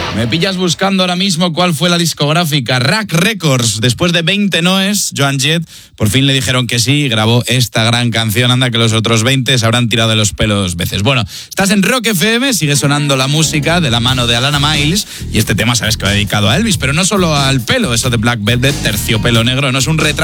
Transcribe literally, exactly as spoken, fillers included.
Me pillas buscando ahora mismo cuál fue la discográfica. Rack Records. Después de veinte noes, Joan Jett por fin le dijeron que sí y grabó esta gran canción. Anda que los otros veinte se habrán tirado de los pelos veces. Bueno, estás en Rock F M, sigue sonando la música de la mano de Alana Miles y este tema sabes que va dedicado a Elvis, pero no solo al pelo. Eso de Black Velvet, terciopelo negro, no es un retrato